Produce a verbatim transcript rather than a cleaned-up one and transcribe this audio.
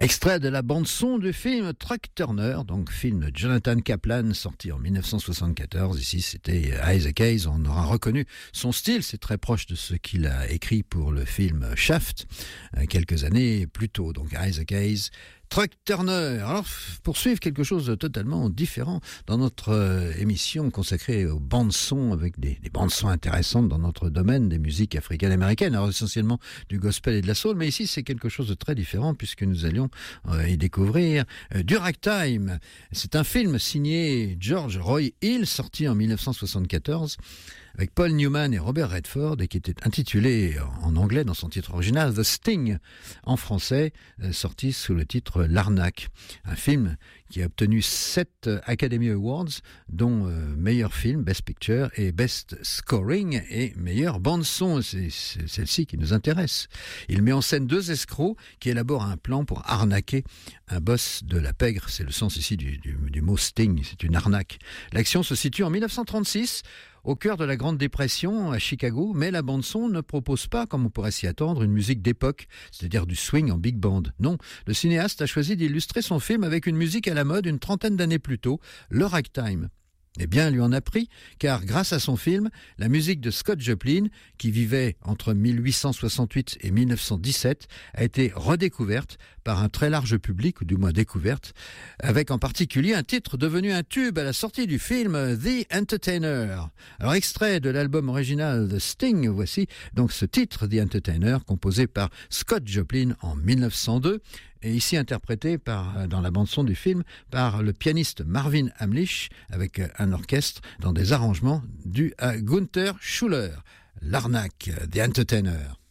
Extrait de la bande-son du film Truck Turner, donc film de Jonathan Kaplan, sorti en dix-neuf cent soixante-quatorze. Ici, c'était Isaac Hayes. On aura reconnu son style. C'est très proche de ce qu'il a écrit pour le film Shaft, quelques années plus tôt. Donc Isaac Hayes, Truck Turner. Alors, pour suivre quelque chose de totalement différent dans notre euh, émission consacrée aux bandes-sons, avec des, des bandes-sons intéressantes dans notre domaine des musiques africaines-américaines, alors essentiellement du gospel et de la soul, mais ici c'est quelque chose de très différent puisque nous allions euh, y découvrir euh, du ragtime. C'est un film signé George Roy Hill, sorti en dix-neuf cent soixante-quatorze, avec Paul Newman et Robert Redford, et qui était intitulé en anglais dans son titre original The Sting, en français euh, sorti sous le titre L'Arnaque. Un film qui a obtenu sept Academy Awards, dont euh, meilleur film, Best Picture, et Best Scoring, et meilleure bande-son. C'est, c'est celle-ci qui nous intéresse. Il met en scène deux escrocs qui élaborent un plan pour arnaquer un boss de la pègre. C'est le sens ici du, du, du mot sting, c'est une arnaque. L'action se situe en dix-neuf cent trente-six, au cœur de la Grande Dépression à Chicago, mais la bande-son ne propose pas, comme on pourrait s'y attendre, une musique d'époque, c'est-à-dire du swing en big band. Non, le cinéaste a choisi d'illustrer son film avec une musique à la mode une trentaine d'années plus tôt, le ragtime. Eh bien, lui en a pris, car grâce à son film, la musique de Scott Joplin, qui vivait entre mille huit cent soixante-huit et mille neuf cent dix-sept, a été redécouverte par un très large public, ou du moins découverte, avec en particulier un titre devenu un tube à la sortie du film The Entertainer. Alors, extrait de l'album original The Sting, voici donc ce titre The Entertainer, composé par Scott Joplin en mille neuf cent deux, et ici interprété par, dans la bande-son du film par le pianiste Marvin Hamlisch, avec un orchestre dans des arrangements dus à Gunther Schuller. L'Arnaque, The Entertainer.